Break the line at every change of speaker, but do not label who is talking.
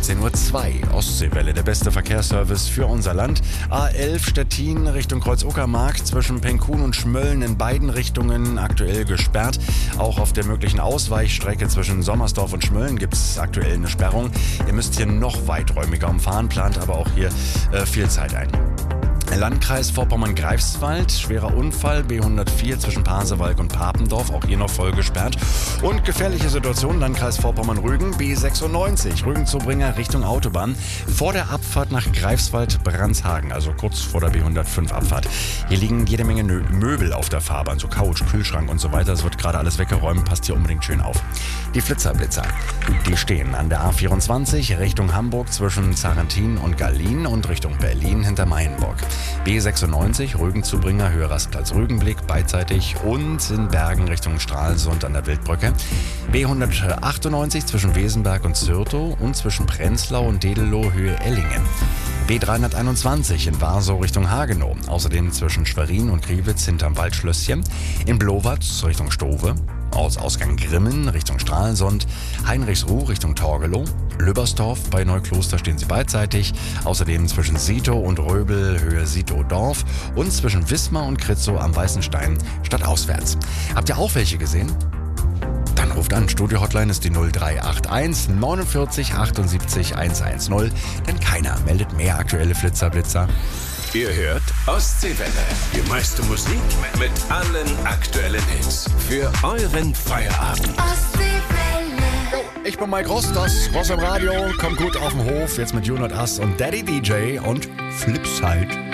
17:02 Uhr. Ostseewelle, der beste Verkehrsservice für unser Land. A11 Stettin Richtung Kreuz-Uckermark zwischen Penkun und Schmölln in beiden Richtungen aktuell gesperrt. Auch auf der möglichen Ausweichstrecke zwischen Sommersdorf und Schmölln gibt es aktuell eine Sperrung. Ihr müsst hier noch weiträumiger umfahren, plant aber auch hier viel Zeit ein. Landkreis Vorpommern-Greifswald, schwerer Unfall, B104 zwischen Pasewalk und Papendorf, auch hier noch voll gesperrt. Und gefährliche Situation, Landkreis Vorpommern-Rügen, B96, Rügen-Zubringer Richtung Autobahn, vor der Abfahrt nach Greifswald-Brandshagen, also kurz vor der B105 Abfahrt. Hier liegen jede Menge Möbel auf der Fahrbahn, so Couch, Kühlschrank und so weiter. Es wird gerade alles weggeräumt, passt hier unbedingt schön auf. Die Flitzer, die stehen an der A24 Richtung Hamburg zwischen Zarentin und Gallien und Richtung Berlin hinter Mayenburg. B96 Rügen-Zubringer, Höhe Rastplatz Rügenblick beidseitig und in Bergen Richtung Stralsund an der Wildbrücke. B198 zwischen Wesenberg und Zürtow und zwischen Prenzlau und Dedelow Höhe Ellingen. B321 in Warsow Richtung Hagenow, außerdem zwischen Schwerin und Kriwitz hinterm Waldschlösschen. In Blowatz Richtung Stowe. Aus Ausgang Grimmen Richtung Stralsund, Heinrichsruh Richtung Torgelow, Lübbersdorf bei Neukloster stehen sie beidseitig, außerdem zwischen Sitow und Röbel Höhe Sitow-Dorf und zwischen Wismar und Kritzow am Weißenstein stadtauswärts. Habt ihr auch welche gesehen? Dann ruft an, Studio-Hotline ist die 0381 49 78 110, denn keiner meldet mehr aktuelle Flitzer.
Ihr hört Ostseewelle. Die meiste Musik mit allen aktuellen Hits. Für euren Feierabend.
Jo, ich bin Mike Rost, das Ross im Radio. Kommt gut auf den Hof, jetzt mit You Not Us und Daddy DJ und Flipside.